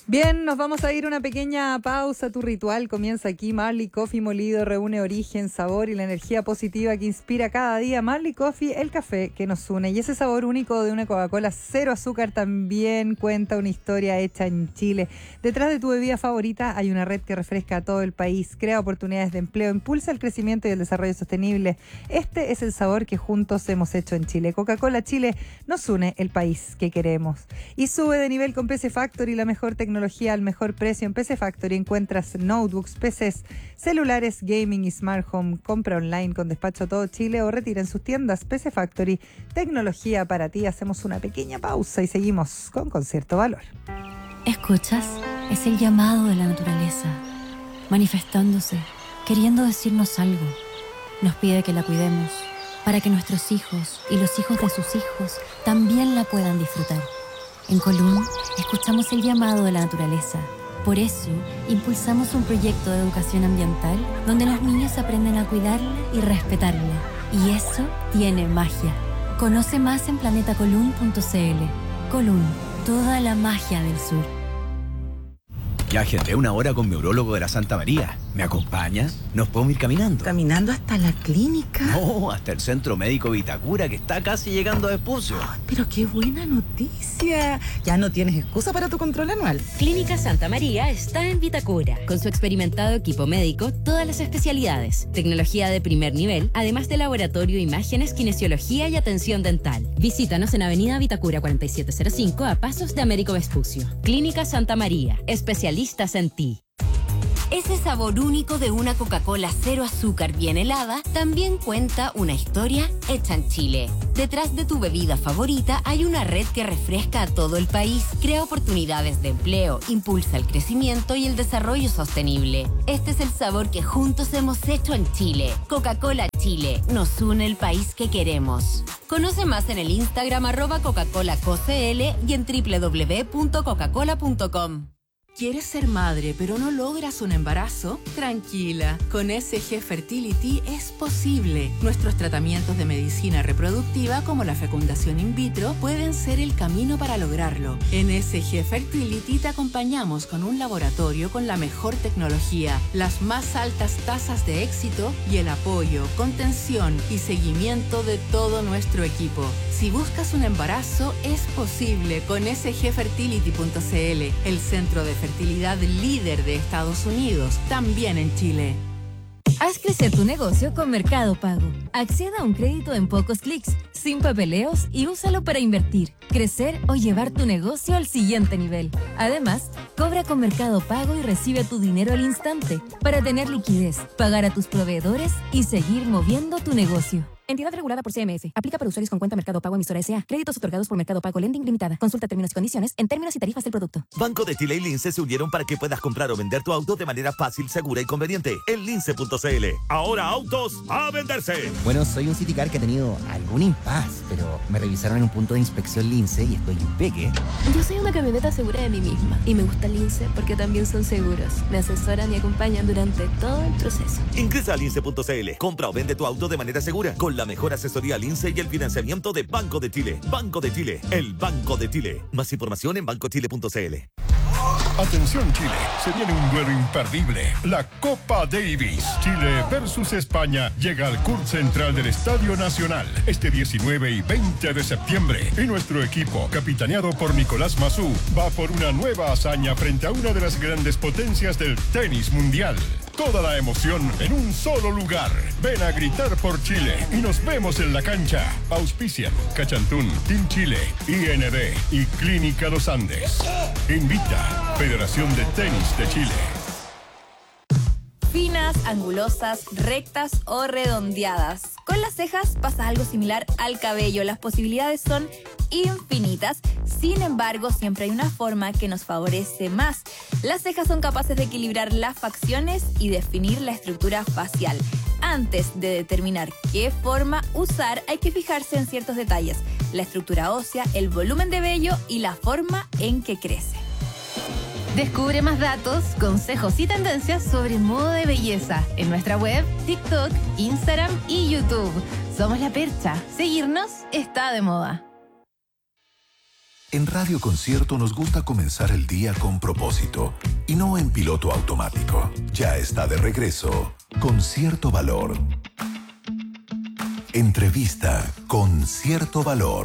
Bien, nos vamos a ir una pequeña pausa. Tu ritual comienza aquí. Marley Coffee molido reúne origen, sabor y la energía positiva que inspira cada día. Marley Coffee, el café que nos une. Y ese sabor único de una Coca-Cola cero azúcar también cuenta una historia hecha en Chile. Detrás de tu bebida favorita hay una red que refresca a todo el país, crea oportunidades de empleo, impulsa el crecimiento y el desarrollo sostenible. Este es el sabor que juntos hemos hecho en Chile. Coca-Cola Chile nos une, el país que queremos. Y sube de nivel con PC Factory, la mejor tecnología al mejor precio. En PC Factory encuentras notebooks, PCs, celulares, gaming y smart home. Compra online con despacho a todo Chile o retira en sus tiendas. PC Factory, tecnología para ti. Hacemos una pequeña pausa y seguimos con Concierto Valor. ¿Escuchas? Es el llamado de la naturaleza, manifestándose, queriendo decirnos algo. Nos pide que la cuidemos, para que nuestros hijos y los hijos de sus hijos también la puedan disfrutar. En Colún, escuchamos el llamado de la naturaleza. Por eso, impulsamos un proyecto de educación ambiental donde los niños aprenden a cuidarla y respetarla. Y eso tiene magia. Conoce más en planetacolún.cl. Colún, toda la magia del sur. Ya agendé una hora con mi urólogo de la Santa María. ¿Me acompaña? ¿Nos podemos ir caminando? ¿Caminando hasta la clínica? No, hasta el Centro Médico Vitacura, que está casi llegando a Vespucio. Pero qué buena noticia. Ya no tienes excusa para tu control anual. Clínica Santa María está en Vitacura. Con su experimentado equipo médico, todas las especialidades, tecnología de primer nivel, además de laboratorio, imágenes, kinesiología y atención dental. Visítanos en Avenida Vitacura 4705 a pasos de Américo Vespucio. Clínica Santa María, especialistas en ti. Ese sabor único de una Coca-Cola cero azúcar bien helada también cuenta una historia hecha en Chile. Detrás de tu bebida favorita hay una red que refresca a todo el país, crea oportunidades de empleo, impulsa el crecimiento y el desarrollo sostenible. Este es el sabor que juntos hemos hecho en Chile. Coca-Cola Chile, nos une el país que queremos. Conoce más en el Instagram @Coca-ColaCoCL y en www.coca-cola.com. ¿Quieres ser madre pero no logras un embarazo? Tranquila, con SG Fertility es posible. Nuestros tratamientos de medicina reproductiva como la fecundación in vitro pueden ser el camino para lograrlo. En SG Fertility te acompañamos con un laboratorio con la mejor tecnología, las más altas tasas de éxito y el apoyo, contención y seguimiento de todo nuestro equipo. Si buscas un embarazo, es posible con sgfertility.cl, el centro de fertilidad líder de Estados Unidos, también en Chile. Haz crecer tu negocio con Mercado Pago. Acceda a un crédito en pocos clics, sin papeleos y úsalo para invertir, crecer o llevar tu negocio al siguiente nivel. Además, cobra con Mercado Pago y recibe tu dinero al instante para tener liquidez, pagar a tus proveedores y seguir moviendo tu negocio. Entidad regulada por CMF. Aplica para usuarios con cuenta Mercado Pago emisora S.A. Créditos otorgados por Mercado Pago Lending Limitada. Consulta términos y condiciones en términos y tarifas del producto. Banco de Chile y Lince se unieron para que puedas comprar o vender tu auto de manera fácil, segura y conveniente en lince.cl. Ahora autos a venderse. Bueno, soy un Citicar que ha tenido algún impasse, pero me revisaron en un punto de inspección Lince y estoy impeque. Yo soy una camioneta segura de mí misma y me gusta Lince porque también son seguros. Me asesoran y acompañan durante todo el proceso. Ingresa a lince.cl. Compra o vende tu auto de manera segura con la mejor asesoría Lince y el financiamiento de Banco de Chile. Banco de Chile, el Banco de Chile. Más información en bancochile.cl. Atención Chile, se viene un duelo imperdible, la Copa Davis. Chile versus España llega al CURT central del Estadio Nacional este 19 y 20 de septiembre. Y nuestro equipo, capitaneado por Nicolás Massú, va por una nueva hazaña frente a una de las grandes potencias del tenis mundial. Toda la emoción en un solo lugar. Ven a gritar por Chile y nos vemos en la cancha. Auspician Cachantún, Team Chile, IND y Clínica Los Andes. Invita Federación de Tenis de Chile. Finas, angulosas, rectas o redondeadas. Con las cejas pasa algo similar al cabello. Las posibilidades son infinitas. Sin embargo, siempre hay una forma que nos favorece más. Las cejas son capaces de equilibrar las facciones y definir la estructura facial. Antes de determinar qué forma usar, hay que fijarse en ciertos detalles: la estructura ósea, el volumen de vello y la forma en que crece. Descubre más datos, consejos y tendencias sobre moda de belleza en nuestra web, TikTok, Instagram y YouTube. Somos La Percha. Seguirnos está de moda. En Radio Concierto nos gusta comenzar el día con propósito y no en piloto automático. Ya está de regreso Con Cierto Valor. Entrevista con cierto valor.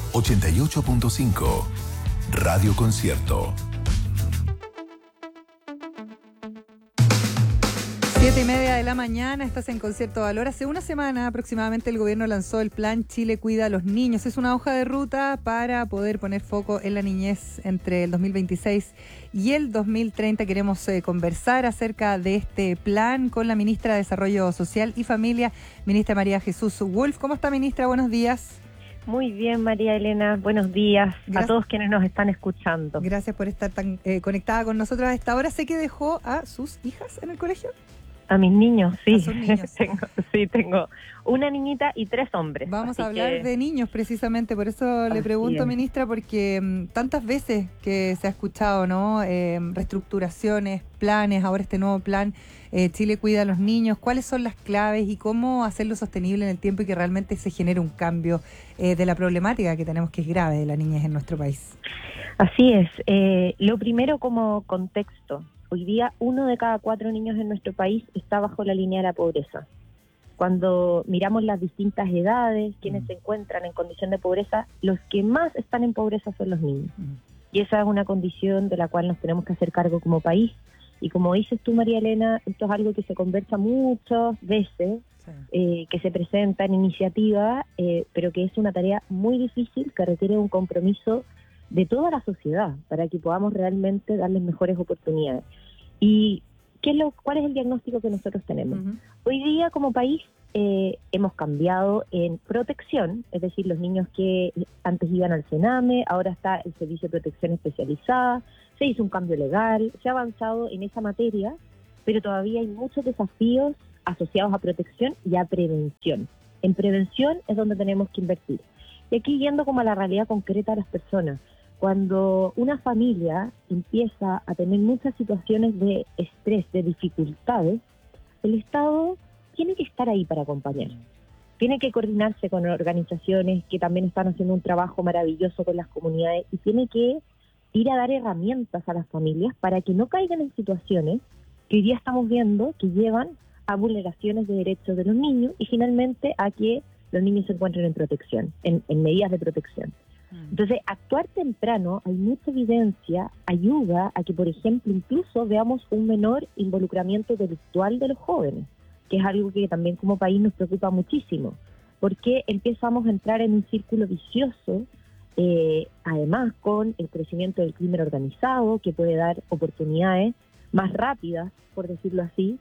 88.5 Radio Concierto. 7:30 de la mañana, estás en Concierto Valor. Hace una semana aproximadamente el gobierno lanzó el plan Chile Cuida a los Niños. Es una hoja de ruta para poder poner foco en la niñez entre el 2026 y el 2030. Queremos conversar acerca de este plan con la ministra de Desarrollo Social y Familia, ministra María Jesús Wolf. ¿Cómo está, ministra? Buenos días. Muy bien, María Elena. Buenos días a todos quienes nos están escuchando. Gracias por estar tan conectada con nosotros a esta hora. Sé que dejó a sus hijas en el colegio. A mis niños, sí. A sus niños. tengo una niñita y 3 hombres. Vamos a hablar de niños precisamente, por eso le pregunto, ministra, porque tantas veces que se ha escuchado, ¿no? Reestructuraciones, planes, ahora este nuevo plan, Chile Cuida a los Niños. ¿Cuáles son las claves y cómo hacerlo sostenible en el tiempo y que realmente se genere un cambio de la problemática que tenemos, que es grave, de la niñez en nuestro país? Así es. Lo primero, como contexto. Hoy día 1 de cada 4 niños en nuestro país está bajo la línea de la pobreza. Cuando miramos las distintas edades, quienes se encuentran en condición de pobreza, los que más están en pobreza son los niños. Y esa es una condición de la cual nos tenemos que hacer cargo como país. Y como dices tú, María Elena, esto es algo que se conversa muchas veces, que se presenta en iniciativa, pero que es una tarea muy difícil, que requiere un compromiso de toda la sociedad para que podamos realmente darles mejores oportunidades. ¿Y cuál es el diagnóstico que nosotros tenemos? Hoy día como país hemos cambiado en protección, es decir, los niños que antes iban al CENAME, ahora está el Servicio de Protección Especializada, se hizo un cambio legal, se ha avanzado en esa materia, pero todavía hay muchos desafíos asociados a protección y a prevención. En prevención es donde tenemos que invertir. Y aquí yendo como a la realidad concreta de las personas, cuando una familia empieza a tener muchas situaciones de estrés, de dificultades, el Estado tiene que estar ahí para acompañar. Tiene que coordinarse con organizaciones que también están haciendo un trabajo maravilloso con las comunidades y tiene que ir a dar herramientas a las familias para que no caigan en situaciones que hoy día estamos viendo que llevan a vulneraciones de derechos de los niños y finalmente a que los niños se encuentren en protección, en medidas de protección. Entonces, actuar temprano, hay mucha evidencia, ayuda a que, por ejemplo, incluso veamos un menor involucramiento delictual de los jóvenes, que es algo que también como país nos preocupa muchísimo, porque empezamos a entrar en un círculo vicioso, además con el crecimiento del crimen organizado, que puede dar oportunidades más rápidas, por decirlo así,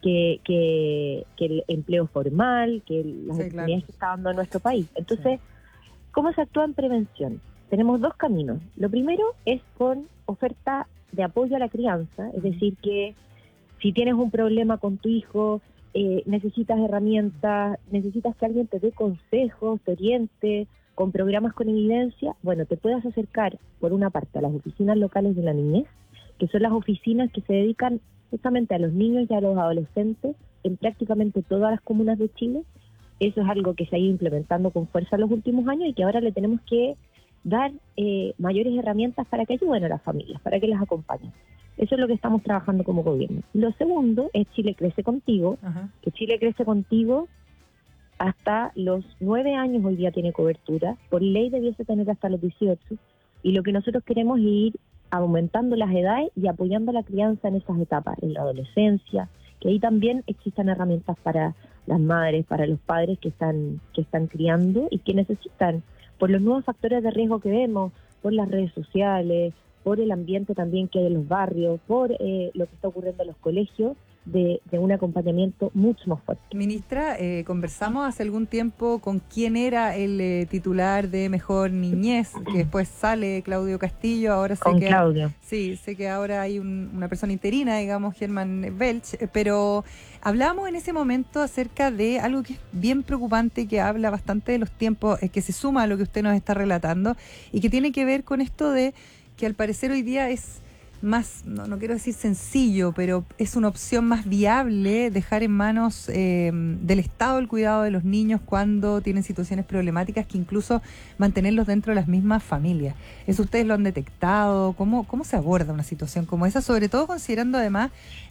que el empleo formal, que las oportunidades que está dando nuestro país. Entonces, ¿cómo se actúa en prevención? Tenemos 2 caminos. Lo primero es con oferta de apoyo a la crianza, es decir, que si tienes un problema con tu hijo, necesitas herramientas, necesitas que alguien te dé consejos, te oriente, con programas con evidencia, bueno, te puedas acercar, por una parte, a las oficinas locales de la niñez, que son las oficinas que se dedican justamente a los niños y a los adolescentes en prácticamente todas las comunas de Chile. Eso es algo que se ha ido implementando con fuerza en los últimos años y que ahora le tenemos que dar mayores herramientas para que ayuden a las familias, para que las acompañen. Eso es lo que estamos trabajando como gobierno. Lo segundo es Chile Crece Contigo, que Chile Crece Contigo hasta los 9 años hoy día tiene cobertura, por ley debiese tener hasta los 18, y lo que nosotros queremos es ir aumentando las edades y apoyando la crianza en esas etapas, en la adolescencia, que ahí también existan herramientas para las madres, para los padres que están criando y que necesitan, por los nuevos factores de riesgo que vemos, por las redes sociales, por el ambiente también que hay en los barrios, por lo que está ocurriendo en los colegios, de un acompañamiento mucho más fuerte. Ministra, conversamos hace algún tiempo con quién era el titular de Mejor Niñez, que después sale Claudio Castillo, ahora sé que Claudio. Sí, sé que ahora hay una persona interina, digamos, Germán Belch, pero hablábamos en ese momento acerca de algo que es bien preocupante, que habla bastante de los tiempos, que se suma a lo que usted nos está relatando y que tiene que ver con esto de que al parecer hoy día es no quiero decir sencillo, pero es una opción más viable dejar en manos del Estado el cuidado de los niños cuando tienen situaciones problemáticas, que incluso mantenerlos dentro de las mismas familias. ¿Eso ustedes lo han detectado? ¿Cómo se aborda una situación como esa? Sobre todo considerando además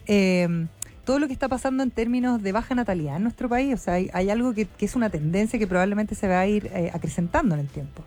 todo lo que está pasando en términos de baja natalidad en nuestro país. O sea, hay algo que es una tendencia que probablemente se va a ir acrecentando en el tiempo.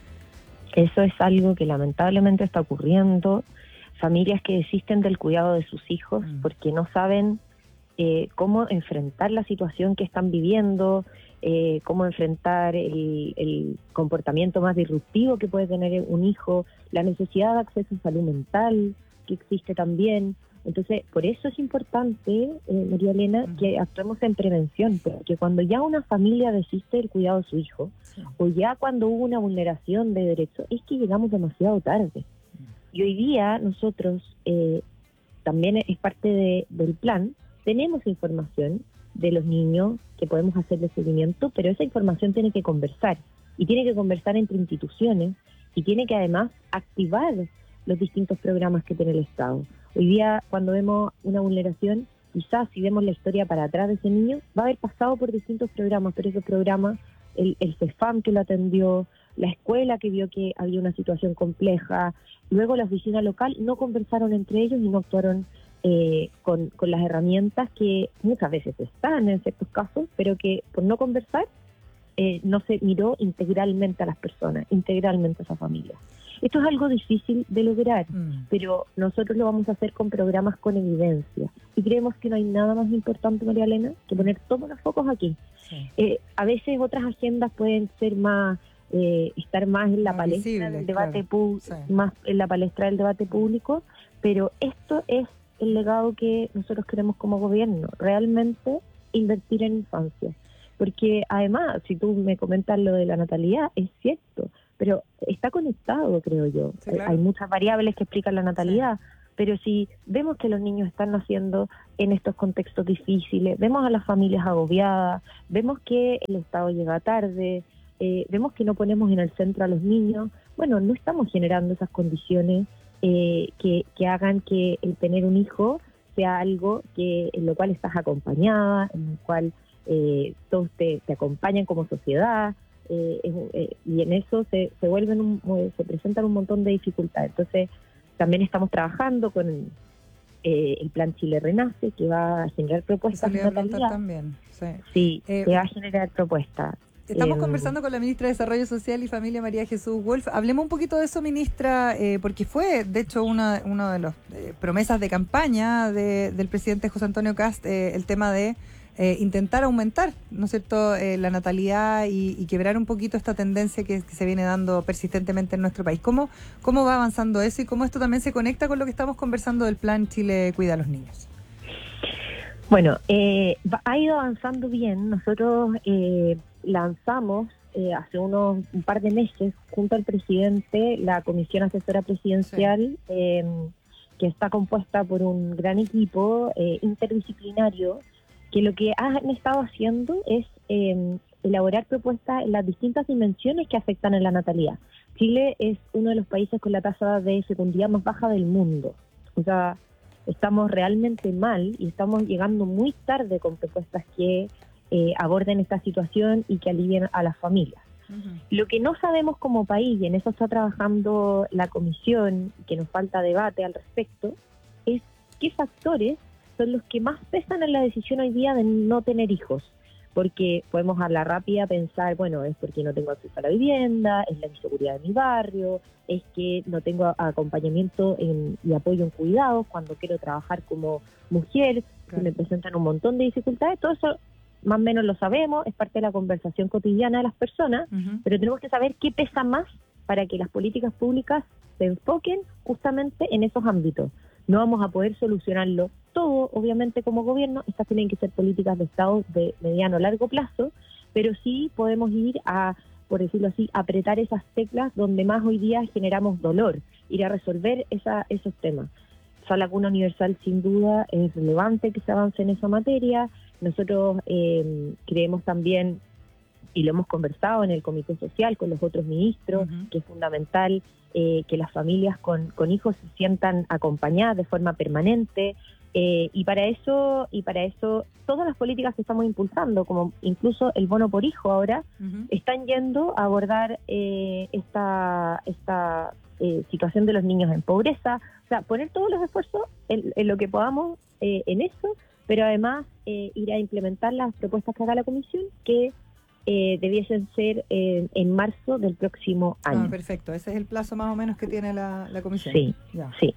Eso es algo que lamentablemente está ocurriendo. Familias que desisten del cuidado de sus hijos porque no saben cómo enfrentar la situación que están viviendo, cómo enfrentar el comportamiento más disruptivo que puede tener un hijo, la necesidad de acceso a salud mental que existe también. Entonces, por eso es importante, María Elena, que actuemos en prevención, porque cuando ya una familia desiste del cuidado de su hijo, o ya cuando hubo una vulneración de derechos, es que llegamos demasiado tarde. Y hoy día nosotros, también es parte del plan, tenemos información de los niños que podemos hacerle seguimiento, pero esa información tiene que conversar, y tiene que conversar entre instituciones, y tiene que además activar los distintos programas que tiene el Estado. Hoy día, cuando vemos una vulneración, quizás si vemos la historia para atrás de ese niño, va a haber pasado por distintos programas, pero esos programas, el CEFAM que lo atendió, la escuela que vio que había una situación compleja, luego la oficina local, no conversaron entre ellos y no actuaron con las herramientas que muchas veces están en ciertos casos, pero que por no conversar no se miró integralmente a las personas, integralmente a esa familia. Esto es algo difícil de lograr, pero nosotros lo vamos a hacer con programas con evidencia. Y creemos que no hay nada más importante, María Elena, que poner todos los focos aquí. Sí. A veces otras agendas pueden ser más, estar más en la palestra visible, del debate público, más en la palestra del debate público, pero esto es el legado que nosotros queremos como gobierno, realmente invertir en infancia. Porque además, si tú me comentas lo de la natalidad, es cierto, pero está conectado, creo yo. Sí, claro. Hay muchas variables que explican la natalidad, pero si vemos que los niños están naciendo en estos contextos difíciles, vemos a las familias agobiadas, vemos que el Estado llega tarde, vemos que no ponemos en el centro a los niños, bueno, no estamos generando esas condiciones que hagan que el tener un hijo sea algo en lo cual estás acompañada, en el cual todos te acompañan como sociedad, y en eso se presentan un montón de dificultades. Entonces también estamos trabajando con el plan Chile Renace, que va a generar propuestas de natalidad también. Sí, que va a generar propuestas. Estamos conversando con la ministra de Desarrollo Social y Familia, María Jesús Wolf. Hablemos un poquito de eso, ministra, porque fue, de hecho, una de las promesas de campaña del presidente José Antonio Kast, el tema de intentar aumentar, ¿no es cierto?, la natalidad y quebrar un poquito esta tendencia que se viene dando persistentemente en nuestro país. ¿Cómo va avanzando eso y cómo esto también se conecta con lo que estamos conversando del plan Chile Cuida a los Niños? Bueno, ha ido avanzando bien. Nosotros lanzamos hace un par de meses junto al presidente la Comisión Asesora Presidencial, que está compuesta por un gran equipo interdisciplinario, que lo que han estado haciendo es elaborar propuestas en las distintas dimensiones que afectan a la natalidad. Chile es uno de los países con la tasa de fecundidad más baja del mundo. O sea, estamos realmente mal y estamos llegando muy tarde con propuestas que aborden esta situación y que alivien a las familias. Lo que no sabemos como país, y en eso está trabajando la comisión, que nos falta debate al respecto, es qué factores son los que más pesan en la decisión hoy día de no tener hijos. Porque podemos a la rápida pensar, bueno, es porque no tengo acceso a la vivienda, es la inseguridad de mi barrio, es que no tengo acompañamiento y apoyo en cuidados cuando quiero trabajar como mujer, que me presentan un montón de dificultades. Todo eso más o menos lo sabemos, es parte de la conversación cotidiana de las personas, pero tenemos que saber qué pesa más para que las políticas públicas se enfoquen justamente en esos ámbitos. No vamos a poder solucionarlo todo, obviamente, como gobierno. Estas tienen que ser políticas de Estado de mediano a largo plazo, pero sí podemos ir a, por decirlo así, apretar esas teclas donde más hoy día generamos dolor, ir a resolver esos temas. La cuna universal, sin duda, es relevante que se avance en esa materia. Nosotros creemos también y lo hemos conversado en el Comité Social con los otros ministros, que es fundamental que las familias con hijos se sientan acompañadas de forma permanente, y para eso todas las políticas que estamos impulsando, como incluso el bono por hijo ahora, están yendo a abordar esta situación de los niños en pobreza, o sea, poner todos los esfuerzos en lo que podamos en eso, pero además ir a implementar las propuestas que haga la Comisión, que debiesen ser en marzo del próximo año. Perfecto, ese es el plazo más o menos que tiene la Comisión. Sí, ya. Sí.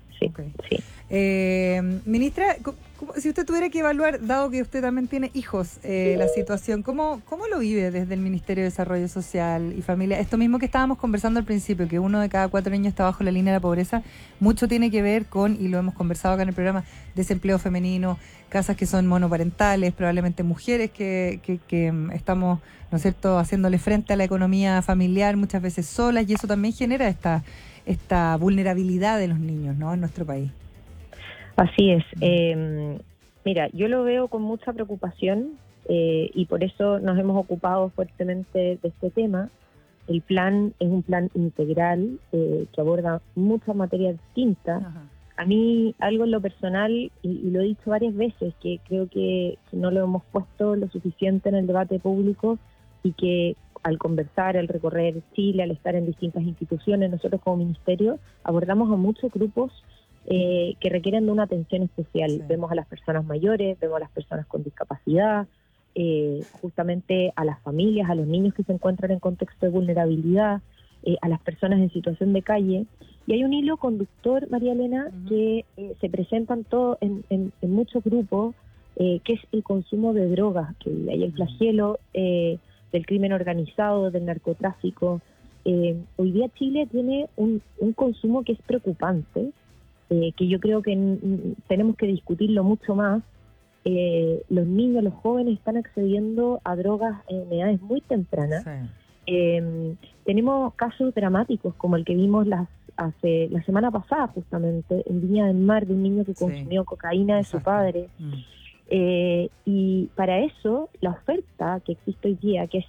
Ministra, si usted tuviera que evaluar, dado que usted también tiene hijos, la situación, ¿cómo lo vive desde el Ministerio de Desarrollo Social y Familia? Esto mismo que estábamos conversando al principio, que 1 de cada 4 niños está bajo la línea de la pobreza, mucho tiene que ver con, y lo hemos conversado acá en el programa, desempleo femenino, casas que son monoparentales, probablemente mujeres que estamos, ¿no es cierto?, haciéndole frente a la economía familiar muchas veces solas, y eso también genera esta vulnerabilidad de los niños, ¿no?, en nuestro país. Así es. Mira, yo lo veo con mucha preocupación y por eso nos hemos ocupado fuertemente de este tema. El plan es un plan integral que aborda muchas materias distintas. A mí, algo en lo personal, y lo he dicho varias veces, que creo que no lo hemos puesto lo suficiente en el debate público, y que al conversar, al recorrer Chile, al estar en distintas instituciones, nosotros como ministerio abordamos a muchos grupos que requieren de una atención especial. Sí. Vemos a las personas mayores, vemos a las personas con discapacidad, justamente a las familias, a los niños que se encuentran en contexto de vulnerabilidad, a las personas en situación de calle. Y hay un hilo conductor, María Elena, que se presentan en muchos grupos, que es el consumo de drogas, que hay el flagelo del crimen organizado, del narcotráfico. Hoy día Chile tiene un consumo que es preocupante, que yo creo que tenemos que discutirlo mucho más. Los niños, los jóvenes están accediendo a drogas en edades muy tempranas. Sí. Tenemos casos dramáticos como el que vimos la semana pasada, justamente en Viña del Mar, de un niño que consumió cocaína de su padre. Y para eso la oferta que existe hoy día, que es